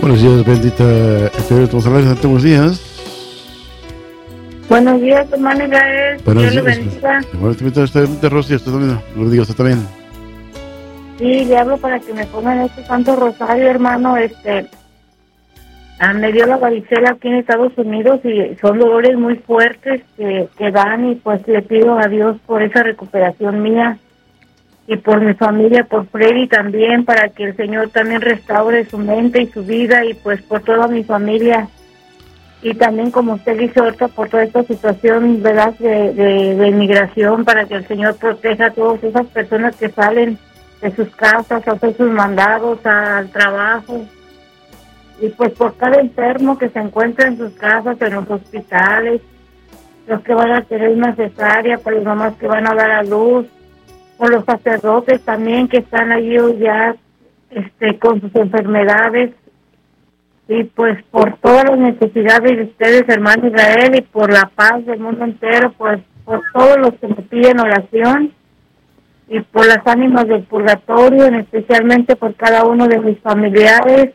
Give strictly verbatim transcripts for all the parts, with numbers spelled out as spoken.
Buenos días, bendita Eterno. Vamos a hablar de buenos días. Buenos días, hermano Israel. Dios lo bendiga. Bueno, te invito a usted, Rosy, usted también. Lo digo, usted también. Sí, le hablo para que me pongan este santo rosario, hermano. Este, ah, me dio la varicela aquí en Estados Unidos y son dolores muy fuertes que, que dan, y pues le pido a Dios por esa recuperación mía y por mi familia, por Freddy también, para que el Señor también restaure su mente y su vida, y pues por toda mi familia. Y también, como usted dice ahorita, por toda esta situación, ¿verdad?, de, de, de inmigración, para que el Señor proteja a todas esas personas que salen de sus casas a hacer sus mandados al trabajo. Y pues por cada enfermo que se encuentra en sus casas, en los hospitales, los que van a tener una cesárea, por las mamás que van a dar a luz, por los sacerdotes también que están allí ya este, con sus enfermedades. Y pues por todas las necesidades de ustedes, hermano Israel, y por la paz del mundo entero, pues por todos los que me piden oración, y por las ánimas del purgatorio, en especialmente por cada uno de mis familiares,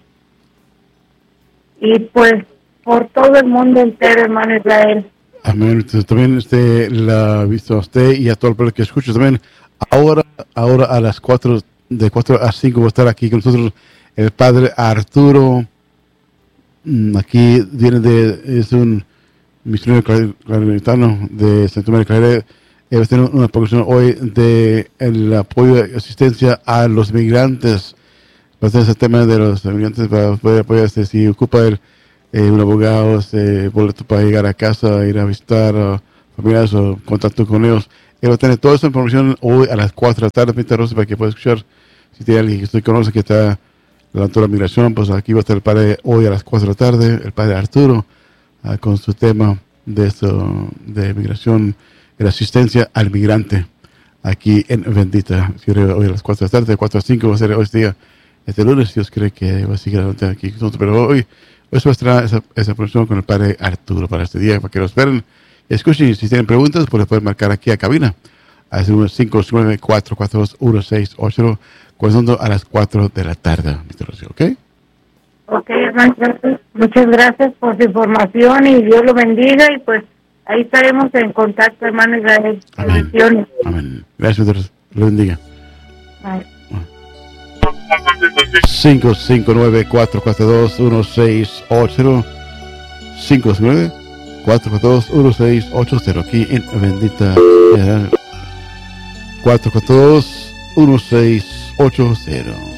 y pues por todo el mundo entero, hermano Israel. Amén. Entonces, también este, la ha visto a usted y a todo el pueblo que escucha también. Ahora, ahora a las cuatro, de cuatro a cinco va a estar aquí con nosotros el padre Arturo. Aquí viene de, es un misionero claritano de Santa María de Claret. Va a tener una producción hoy de el apoyo y asistencia a los migrantes. Va a ser ese tema de los migrantes para poder apoyar, este, si ocupa el, eh, un abogado, este, boleto para llegar a casa, ir a visitar a familiares o contacto con ellos. Él va a tener toda esa información hoy a las cuatro de la tarde, Peter Rosa, para que pueda escuchar. Si tiene alguien que usted conoce que está delante de la migración, pues aquí va a estar el padre hoy a las cuatro de la tarde, el padre Arturo, uh, con su tema de esto, de migración, de la asistencia al migrante, aquí en Bendita. Hoy a las cuatro de la tarde, de cuatro a cinco va a ser hoy este día, este lunes. Dios cree que va a seguir adelante aquí con nosotros, pero hoy, hoy se va a estar esa, esa producción con el padre Arturo para este día, para que lo esperen. Escuchen, si tienen preguntas, pues pueden marcar aquí a cabina, a cinco nueve cuatro cuatro dos uno seis ocho, cuando a las cuatro de la tarde, mister Rocío, ¿ok? Ok, hermano, muchas gracias por su información y Dios lo bendiga, y pues ahí estaremos en contacto, hermano Israel. Amén. Amén. Gracias, Dios lo bendiga. cinco cinco nueve cuatro cuatro dos uno seis ocho, cinco cinco nueve cuatro cuatro dos uno seis ocho cero, aquí en Bendita, cuatro cuatro dos uno seis ocho cero.